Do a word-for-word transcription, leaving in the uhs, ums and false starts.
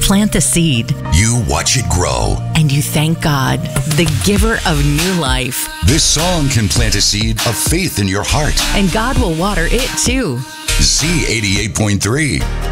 plant the seed. You watch it grow. And you thank God, the giver of new life. This song can plant a seed of faith in your heart. And God will water it too. Z eighty-eight point three.